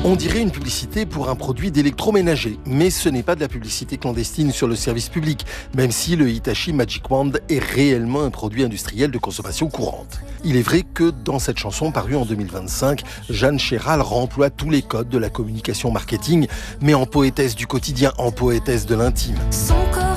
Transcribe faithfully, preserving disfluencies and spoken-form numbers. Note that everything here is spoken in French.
On dirait une publicité pour un produit d'électroménager, mais ce n'est pas de la publicité clandestine sur le service public, même si le Hitachi Magic Wand est réellement un produit industriel de consommation courante. Il est vrai que dans cette chanson parue en deux mille vingt-cinq, Jeanne Chéral remploie tous les codes de la communication marketing, mais en poétesse du quotidien, en poétesse de l'intime. Son corps